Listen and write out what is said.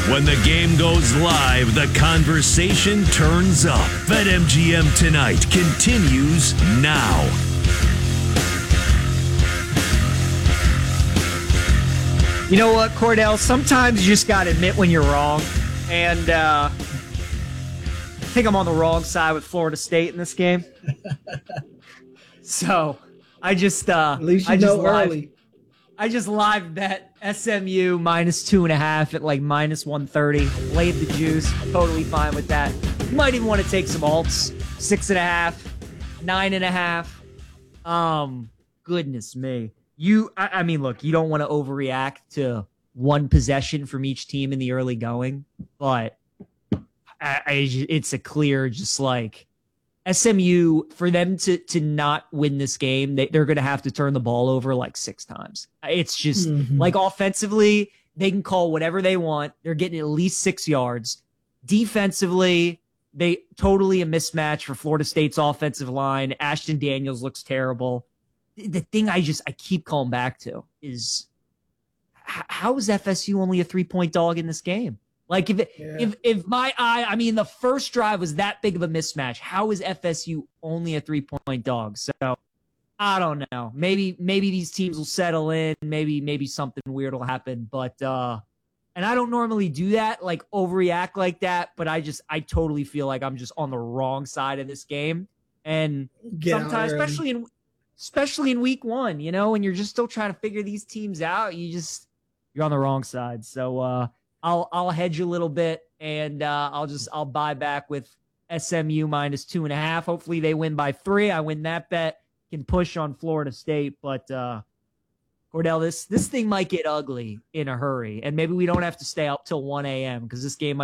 When the game goes live, the conversation turns up. BetMGM Tonight continues now. You know what, Cordell? Sometimes you just got to admit when you're wrong. And I think I'm on the wrong side with Florida State in this game. So I just at least you know early. I just live bet SMU -2.5 at like -130. Laid the juice. Totally fine with that. You might even want to take some alts. 6.5, 9.5. Goodness me. I mean, look, you don't want to overreact to one possession from each team in the early going, but it's a clear, just like SMU, for them to not win this game, they're going to have to turn the ball over like 6 times. It's just like offensively, they can call whatever they want. They're getting at least 6 yards. Defensively, they totally a mismatch for Florida State's offensive line. Ashton Daniels looks terrible. The thing I keep calling back to is how is FSU only a 3-point dog in this game? Like if the first drive was that big of a mismatch, how is FSU only a 3-point dog? So I don't know. Maybe these teams will settle in. Maybe something weird will happen. But and I don't normally do that, like overreact like that. But I totally feel like I'm just on the wrong side of this game. And sometimes, especially in week 1, you know, and you're just still trying to figure these teams out, you're on the wrong side. So I'll hedge a little bit, and I'll buy back with SMU -2.5. Hopefully they win by 3. I win that bet. Can push on Florida State, but Cordell, this thing might get ugly in a hurry, and maybe we don't have to stay up till 1 a.m. because this game might